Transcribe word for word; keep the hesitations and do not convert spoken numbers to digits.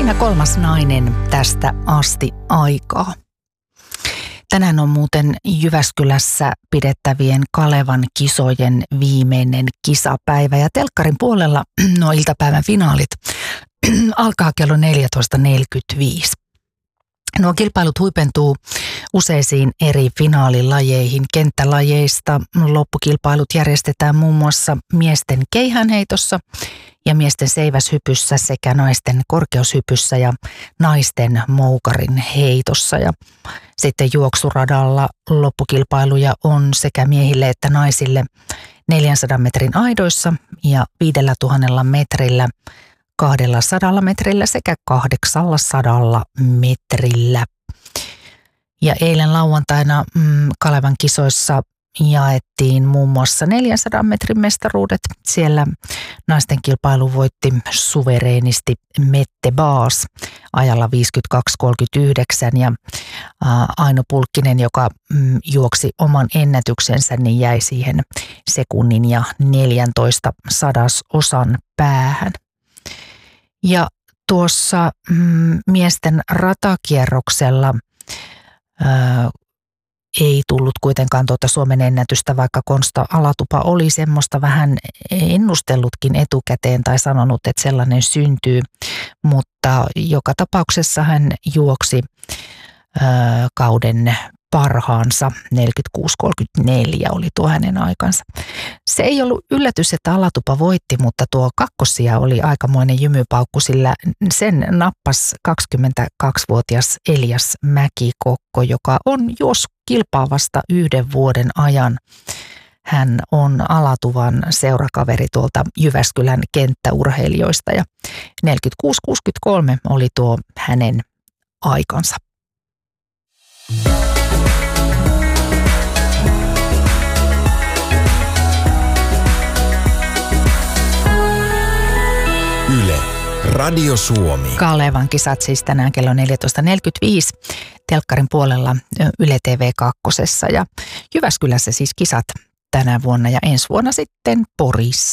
Siinä kolmas nainen tästä asti aikaa. Tänään on muuten Jyväskylässä pidettävien Kalevan kisojen viimeinen kisapäivä ja telkkarin puolella nuo iltapäivän finaalit alkaa kello neljätoista neljäkymmentäviisi. Nuo kilpailut huipentuu useisiin eri finaalilajeihin. Kenttälajeista loppukilpailut järjestetään muun muassa miesten keihäänheitossa ja miesten seiväshypyssä sekä naisten korkeushypyssä ja naisten moukarin heitossa. Ja sitten juoksuradalla loppukilpailuja on sekä miehille että naisille neljänsadan metrin aidoissa ja viidellätuhannella metrillä, kahdellasadalla metrillä sekä kahdeksallasadalla metrillä. Ja eilen lauantaina mm, Kalevan kisoissa jaettiin muun muassa neljänsadan metrin mestaruudet. Siellä naisten kilpailu voitti suvereenisti Mette Baas ajalla viisikymmentäkaksi kolmekymmentäyhdeksän ja ä, Aino Pulkkinen, joka mm, juoksi oman ennätyksensä, niin jäi siihen sekunnin ja neljäntoista sadasosan päähän. Ja tuossa mm, miesten ratakierroksella ää, ei tullut kuitenkaan tuota Suomen ennätystä, vaikka Konsta Alatupa oli semmoista vähän ennustellutkin etukäteen tai sanonut, että sellainen syntyy. Mutta joka tapauksessa hän juoksi ää, kauden parhaansa, neljäkymmentäkuusi kolmekymmentäneljä oli tuo hänen aikansa. Se ei ollut yllätys, että Alatupa voitti, mutta tuo kakkosia oli aikamoinen jymypaukku, sillä sen nappasi kaksikymmentäkaksivuotias Elias Mäkikokko, joka on juossut kilpaavasta yhden vuoden ajan. Hän on Alatuvan seurakaveri tuolta Jyväskylän kenttäurheilijoista ja neljäkymmentäkuusi kuusikymmentäkolme oli tuo hänen aikansa. Yle, Radio Suomi. Kalevan kisat siis tänään kello neljätoista neljäkymmentäviisi telkkarin puolella Yle T V kaksi ja Jyväskylässä siis kisat tänä vuonna ja ensi vuonna sitten Porissa.